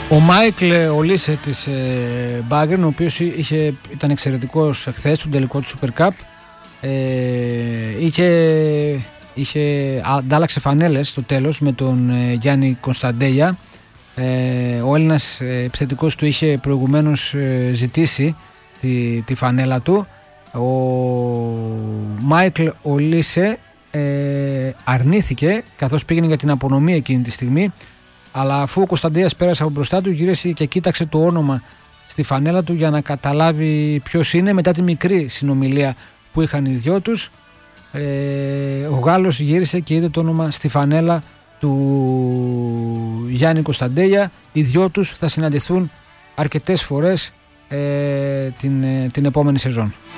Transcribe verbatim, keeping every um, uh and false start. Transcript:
Ο Μάικλ Ολίσε της ε, Bayern, ο οποίος είχε, ήταν εξαιρετικός χθες στον τελικό του Super Cup, ε, είχε, είχε αντάλλαξε φανέλες στο τέλος με τον ε, Γιάννη Κωνσταντέλια. ε, ο Έλληνας ε, επιθετικός του είχε προηγουμένως ε, ζητήσει τη, τη φανέλα του. Ο Μάικλ Ολίσε ε, αρνήθηκε, καθώς πήγαινε για την απονομή εκείνη τη στιγμή, αλλά αφού ο Κωνσταντέλιας πέρασε από μπροστά του, γύρισε και κοίταξε το όνομα στη φανέλα του για να καταλάβει ποιος είναι. Μετά τη μικρή συνομιλία που είχαν οι δυο τους, ε, ο Γάλλος γύρισε και είδε το όνομα στη φανέλα του Γιάννη Κωνσταντέλια. Οι δυο τους θα συναντηθούν αρκετές φορές ε, την, την επόμενη σεζόν.